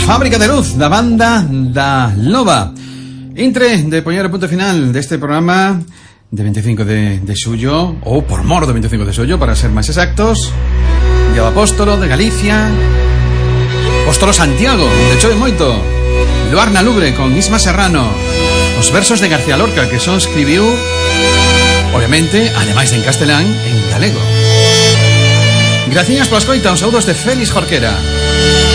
Fábrica de Luz, da banda da Loba. Intre de poñer o punto final deste programa de 25 de xullo, ou por mor do 25 de xullo, para ser máis exactos. Día do Apóstolo de Galicia, Apóstolo Santiago, de chove moito. Luar na Lubre con Isma Serrano. Os versos de García Lorca que son escribiu, obviamente, ademais de en castelán, en galego. Graciñas pola escoita, os saúdos de Félix Jorquera.